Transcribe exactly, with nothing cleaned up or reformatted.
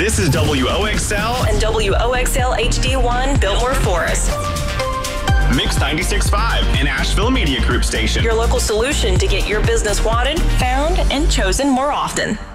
This is W O X L and W O X L H D one, Biltmore Forest. Mix ninety-six point five, an Asheville Media Group station. Your local solution to get your business wanted, found, and chosen more often.